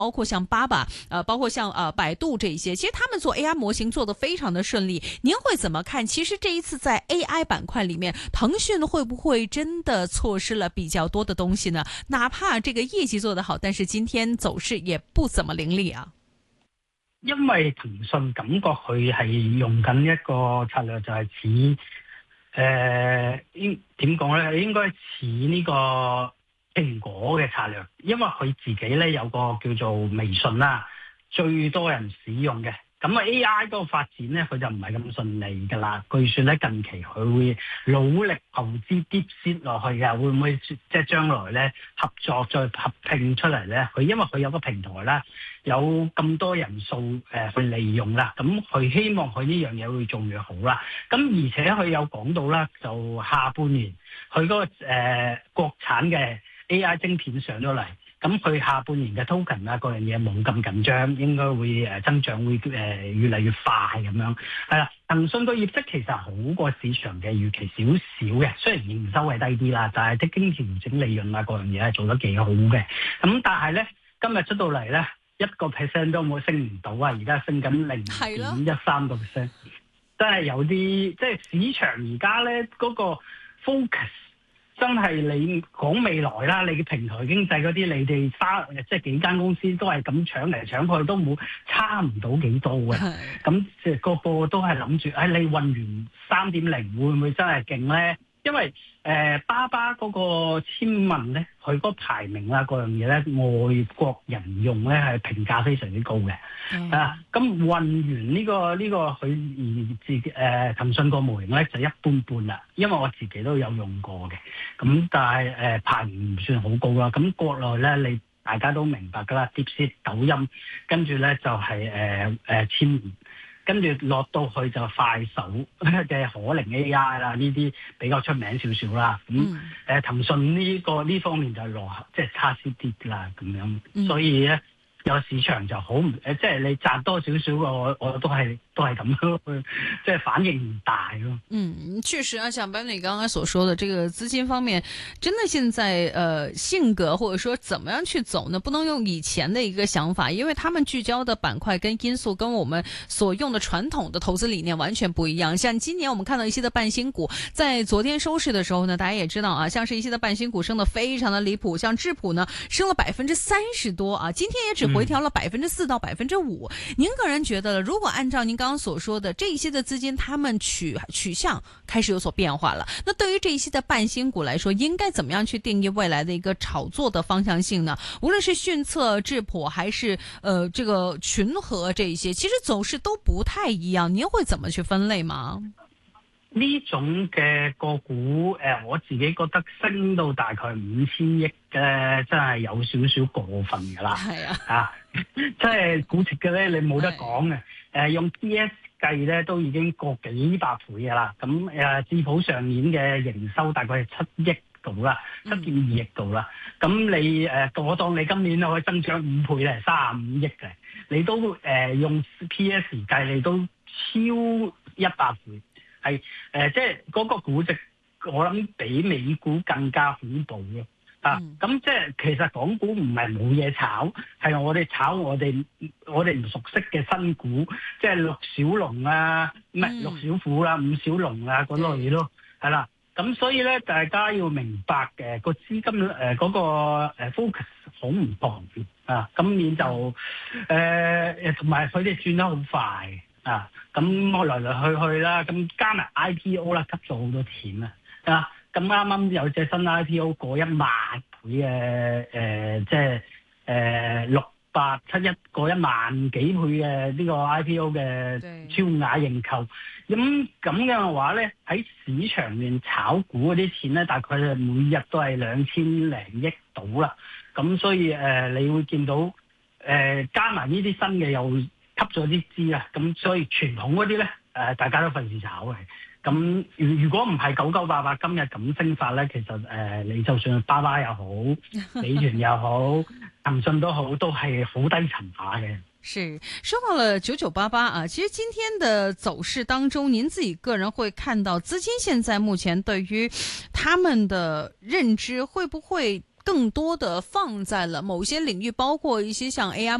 包括像巴巴，包括像百度这些，其实他们做 AI 模型做得非常的顺利。您会怎么看？其实这一次在 AI 板块里面，腾讯会不会真的错失了比較多的東西呢？哪怕這個業績做得好，但是今天走勢也不怎麼凌厲啊。 因為騰訊感覺佢係用緊一個策略，就係似點講咧？應該似呢個蘋果嘅策略，因為佢自己咧有個叫做微信啦，最多人使用嘅。咁AI 嗰個發展咧，佢就唔係咁順利㗎啦。據說咧近期佢會努力投資 DeepSeek 落去嘅，會唔會即係將來咧合作再合併出嚟咧？因為佢有個平台啦，有咁多人數去利用啦，咁佢希望佢呢樣嘢會做越好啦。咁而且佢有講到啦，就下半年佢嗰個國產嘅 AI 晶片上咗嚟。咁佢下半年嘅 token 啊，各樣嘢冇咁緊張，應該會增長會越嚟越快咁樣。係啦，騰訊個業績其實好過市場嘅預期少少嘅，雖然營收係低啲啦，但係啲經調整利潤啊，各樣嘢係做得幾好嘅。咁但係咧，今日出到嚟咧，1% 都冇升唔到啊！而家升緊0.13%，真係有啲即係市場而家咧嗰個 focus。真係你講未來啦，你嘅平台經濟嗰啲，你哋即係幾間公司都係咁搶嚟搶去，都冇差唔到幾多嘅。咁即係個個都係諗住，你運完3.0會唔會真係勁咧？因為巴巴嗰個簽文咧，佢嗰個排名啦，嗰樣嘢咧，外國人用咧係評價非常之高嘅。咁運完呢個佢自己騰訊個模型咧就一般般啦，因為我自己都有用過嘅。咁但係排名唔算好高啦。咁國內咧，你大家都明白㗎啦，DeepSeek、抖音，跟住咧就係簽文。跟住落到去就快手嘅可靈 AI 啦，呢啲比較出名少少啦。咁騰訊呢方面就落後，即係差啲啲啦咁樣。所以咧有市場就好唔即係你賺多少少我都係咁樣，即係反應唔大咯。 確實啊，像班你剛剛所說的，這個資金方面，真的現在性格或者說怎麼樣去走呢？不能用以前的一個想法，因為他們聚焦的板塊跟因素跟我們所用的傳統的投資理念完全不一樣。像今年我們看到一些的半新股，在昨天收市的時候呢，大家也知道啊，像是一些的半新股升得非常的離譜，像智普呢升了30%多啊，今天也只回調了4%到5%。您個人覺得，如果按照您剛剛所說的這一些的資金，他們取向開始有所變化了，那對於這一些的半新股來說，應該怎麼樣去定義未來的一個炒作的方向性呢？無論是迅策、智普還是這個群和這一些，其實走勢都不太一樣，您會怎麼去分類嗎？ 呢種嘅個股我自己覺得升到大概5000億嘅，真係有少少過分㗎啦。係啊，即係估值嘅咧，你冇得講嘅。用 PS 計咧都已經過幾百倍㗎啦。咁智普上年嘅營收大概係7億度啦，7.2億度啦。咁你我當你今年可以增長5倍咧，35億嘅，你都用 PS 計，你都超100倍。係即係嗰個估值，我諗比美股更加恐怖嘅。咁即係其實港股唔係冇嘢炒，係我哋炒我哋唔熟悉嘅新股，即係六小龍啊，唔係六小虎啦，五小龍啊嗰類咯，係啦。咁所以咧，大家要明白嘅個資金嗰個focus 好唔同啊。今年就同埋佢哋轉得好快。咁我來來去去啦，咁加埋 IPO 啦，吸咗好多錢啊！咁啱啱有隻新 IPO 過1萬倍嘅即係6871過1萬幾倍嘅呢個 IPO 嘅超額認購。咁嘅話咧，喺市場面炒股嗰啲錢咧，大概每日都係2000零億到啦。咁所以你會見到加埋呢啲新嘅又吸咗啲資啊，咁所以傳統嗰啲咧，大家都費事炒嘅。咁如果唔係9988今日咁升法咧，其實你就算巴巴又好，美團又好，騰訊都好，都係好低層下嘅。 是，說到了9988啊，其實今天的走勢當中，您自己個人會看到資金現在目前對於他們的認知會不會更多的放在了某些領域，包括一些像 AI